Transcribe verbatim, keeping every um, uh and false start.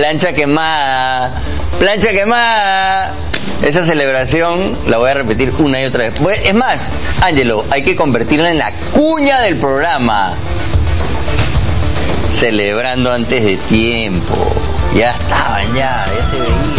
Plancha quemada, plancha quemada. Esa celebración la voy a repetir una y otra vez. Es más, Ángelo, hay que convertirla en la cuña del programa. Celebrando antes de tiempo. Ya estaban, ya, ya se veía.